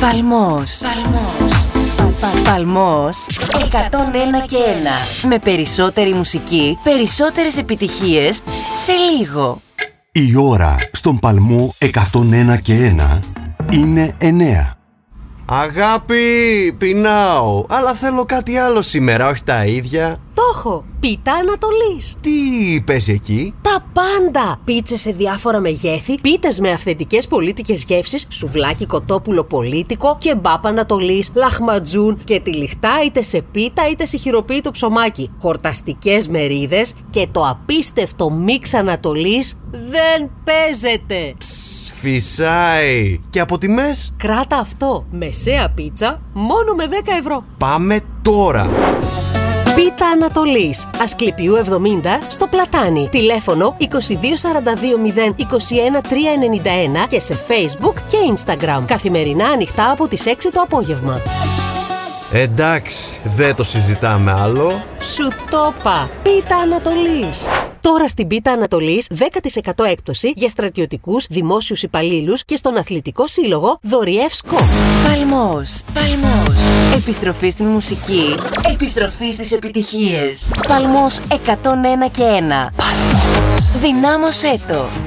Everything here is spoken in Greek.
Παλμός. Παλμός 101 και 1. Με περισσότερη μουσική, περισσότερες επιτυχίες σε λίγο. Η ώρα στον Παλμό 101 και 1 είναι 9. Αγάπη, πεινάω, αλλά θέλω κάτι άλλο σήμερα, όχι τα ίδια. Το έχω! Πίτα Ανατολής. Τι παίζει εκεί? Τα πάντα! Πίτσες σε διάφορα μεγέθη, πίτες με αυθεντικές πολίτικες γεύσεις, σουβλάκι κοτόπουλο πολίτικο, κεμπάπ Ανατολής, λαχματζούν και τυλιχτά είτε σε πίτα είτε σε χειροποίητο ψωμάκι. Χορταστικές μερίδες και το απίστευτο μίξ Ανατολής δεν παίζεται! Φυσάει! Και από τιμές? Κράτα αυτό! Μεσαία πίτσα μόνο με 10 ευρώ. Πάμε τώρα! Πίτα Ανατολής, Ασκληπιού 70 στο Πλατάνι. Τηλέφωνο 2242 021 391 και σε Facebook και Instagram. Καθημερινά ανοιχτά από τις 6 το απόγευμα. Εντάξει, δεν το συζητάμε άλλο. Σου το είπα! Πίτα Ανατολής. Τώρα στην Πίτα Ανατολής 10% έκπτωση για στρατιωτικούς, δημόσιους υπαλλήλους και στον Αθλητικό Σύλλογο Δωριεύσκο. Παλμός. Επιστροφή στην μουσική. Επιστροφή στις επιτυχίες. Παλμός 101 και 1. Παλμός. Δυνάμωσέ το.